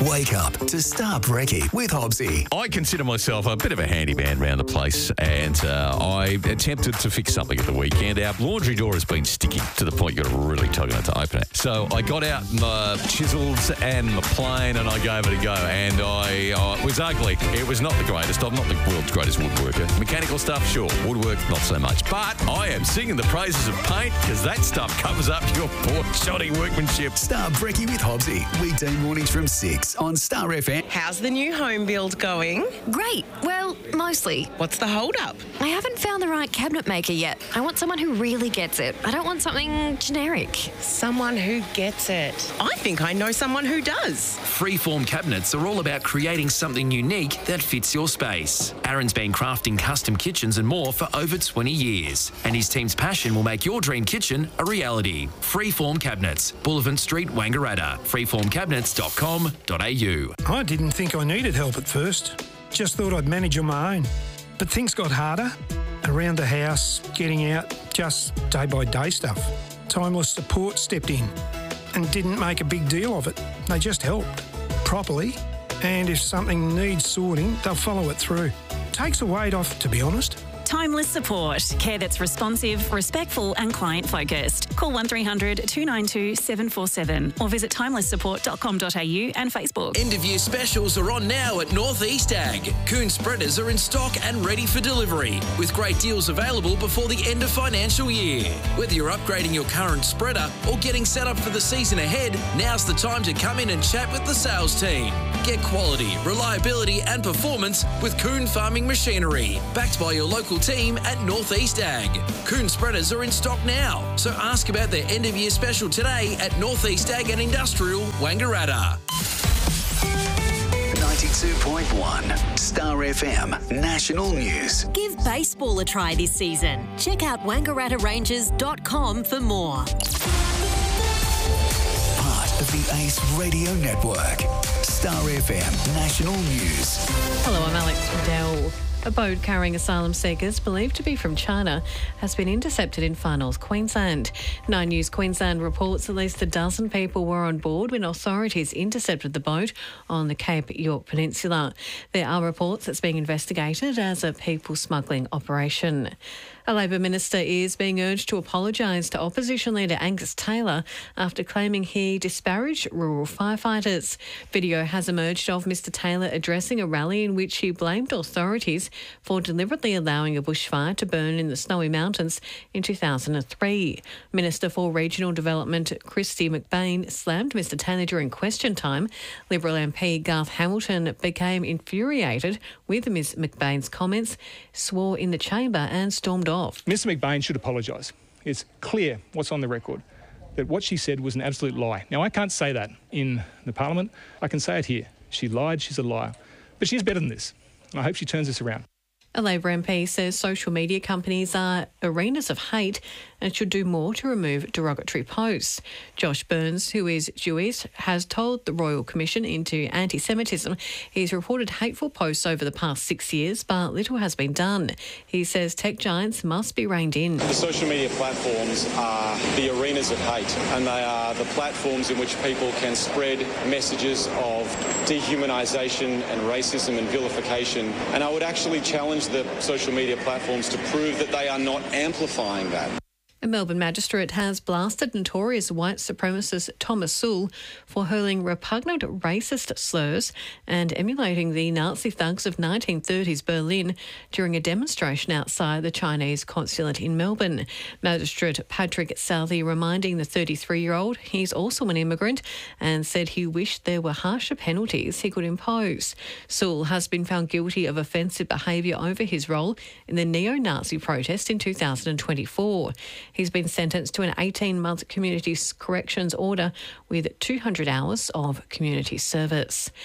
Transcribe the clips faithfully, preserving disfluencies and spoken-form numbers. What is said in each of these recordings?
Wake up to Star Brekkie with Hobbsy. I consider myself a bit of a handyman around the place, and uh, I attempted to fix something at the weekend. Our laundry door has been sticky to the point you've got to really tug on it to open it. So I got out my chisels and my plane and I gave it a go, and I uh, it was ugly. It was not the greatest. I'm not the world's greatest woodworker. Mechanical stuff, sure. Woodwork, not so much. But I am singing the praises of paint because that stuff covers up your poor shoddy workmanship. Star Brekkie with Hobbsy. Weekday mornings from six on Star F M. How's the new home build going? Great. Well, mostly. What's the hold up? I haven't found the right cabinet maker yet. I want someone who really gets it. I don't want something generic. Someone who gets it. I think I know someone who does. Freeform cabinets are all about creating something unique that fits your space. Aaron's been crafting custom kitchens and more for over twenty years, and his team's passion will make your dream kitchen a reality. Freeform Cabinets, Bullivant Street, Wangaratta. freeform cabinets dot com dot a u. I didn't think I needed help at first. Just thought I'd manage on my own. But things got harder. Around the house, getting out, just day-by-day stuff. Timeless Support stepped in and didn't make a big deal of it. They just helped, properly. And if something needs sorting, they'll follow it through. Takes a weight off, to be honest. Timeless Support. Care that's responsive, respectful and client-focused. Call one three hundred two nine two seven four seven or visit timeless support dot com dot a u and Facebook. End-of-year specials are on now at North East Ag. Coon spreaders are in stock and ready for delivery, with great deals available before the end of financial year. Whether you're upgrading your current spreader or getting set up for the season ahead, now's the time to come in and chat with the sales team. Get quality, reliability and performance with Coon Farming Machinery, backed by your local team at North East Ag. Coon spreaders are in stock now, so ask about their end-of-year special today at North East Ag and Industrial, Wangaratta. ninety-two point one Star F M National News. Give baseball a try this season. Check out wangaratta rangers dot com for more. Part of the Ace Radio Network. Star F M National News. Hello, I'm Alex Riddell. A boat carrying asylum seekers believed to be from China has been intercepted in Far North Queensland. Nine News Queensland reports at least a dozen people were on board when authorities intercepted the boat on the Cape York Peninsula. There are reports it's being investigated as a people smuggling operation. A Labor minister is being urged to apologise to opposition leader Angus Taylor after claiming he disparaged rural firefighters. Video has emerged of Mr Taylor addressing a rally in which he blamed authorities for deliberately allowing a bushfire to burn in the Snowy Mountains in two thousand three. Minister for Regional Development Christy McBain slammed Mr Taylor during question time. Liberal M P Garth Hamilton became infuriated with Miz McBain's comments, swore in the chamber and stormed off. Mister McBain should apologise. It's clear what's on the record, that what she said was an absolute lie. Now, I can't say that in the Parliament. I can say it here. She lied, she's a liar. But she's better than this. And I hope she turns this around. A Labor M P says social media companies are arenas of hate and should do more to remove derogatory posts. Josh Burns, who is Jewish, has told the Royal Commission into Anti-Semitism he's reported hateful posts over the past six years, but little has been done. He says tech giants must be reined in. The social media platforms are the arenas of hate, and they are the platforms in which people can spread messages of dehumanisation and racism and vilification. And I would actually challenge the social media platforms to prove that they are not amplifying that. A Melbourne magistrate has blasted notorious white supremacist Thomas Sowell for hurling repugnant racist slurs and emulating the Nazi thugs of nineteen thirties Berlin during a demonstration outside the Chinese consulate in Melbourne. Magistrate Patrick Southey reminding the thirty-three-year-old he's also an immigrant and said he wished there were harsher penalties he could impose. Sowell has been found guilty of offensive behaviour over his role in the neo-Nazi protest in two thousand twenty-four. He's been sentenced to an eighteen-month community corrections order with two hundred hours of community service.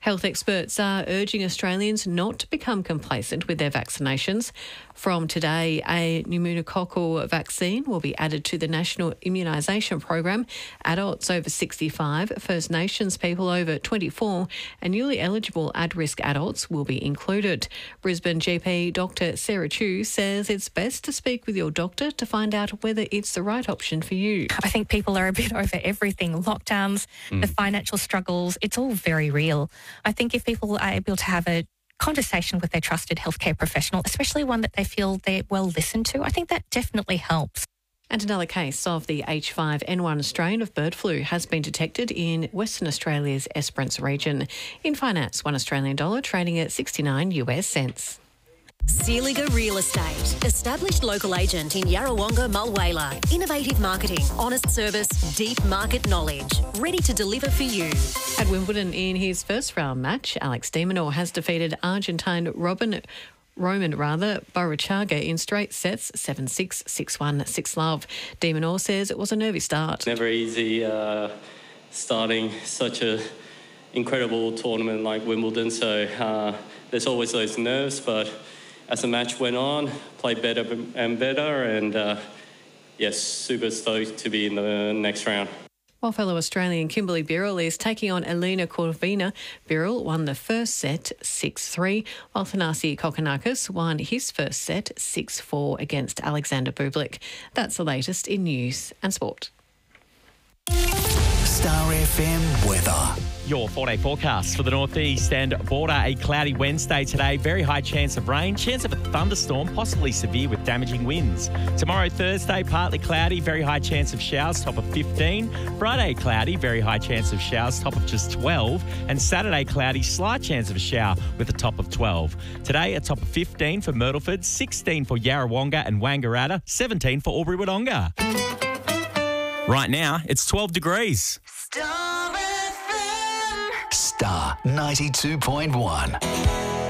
Health experts are urging Australians not to become complacent with their vaccinations. From today, a pneumococcal vaccine will be added to the National Immunisation Program. Adults over sixty-five, First Nations people over twenty-four and newly eligible at-risk adults will be included. Brisbane G P Doctor Sarah Chu says it's best to speak with your doctor to find out whether it's the right option for you. I think people are a bit over everything. Lockdowns, mm. the financial struggles, it's all very real. I think if people are able to have a conversation with their trusted healthcare professional, especially one that they feel they're well listened to, I think that definitely helps. And another case of the H five N one strain of bird flu has been detected in Western Australia's Esperance region. In finance, one Australian dollar trading at sixty-nine US cents. Sealiger Real Estate. Established local agent in Yarrawonga, Mulwala. Innovative marketing, honest service, deep market knowledge. Ready to deliver for you. At Wimbledon in his first round match, Alex de Minaur has defeated Argentine Robin Roman rather, Barachaga in straight sets, seven six, six one, six love. De Minaur says it was a nervy start. Never easy uh, starting such a incredible tournament like Wimbledon, so uh, there's always those nerves, but as the match went on, played better and better, and uh, yes, super stoked to be in the next round. While fellow Australian Kimberly Birrell is taking on Elena Corvina, Birrell won the first set six three, while Thanasi Kokkinakis won his first set six four against Alexander Bublik. That's the latest in news and sport. Star F M weather. Your four-day forecast for the northeast and border. A cloudy Wednesday today. Very high chance of rain. Chance of a thunderstorm, possibly severe with damaging winds. Tomorrow, Thursday, partly cloudy. Very high chance of showers, top of fifteen. Friday, cloudy. Very high chance of showers, top of just twelve. And Saturday, cloudy. Slight chance of a shower with a top of twelve. Today, a top of fifteen for Myrtleford. sixteen for Yarrawonga and Wangaratta. seventeen for Albury-Wodonga. Right now, it's twelve degrees. Star ninety-two point one.